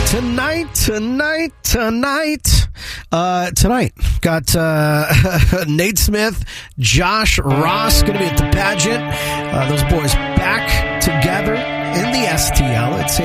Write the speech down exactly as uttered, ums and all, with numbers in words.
Tonight, tonight, tonight, uh, tonight, got uh, Nate Smith, Josh Ross going to be at the pageant. Uh, those boys back together in the S T L at San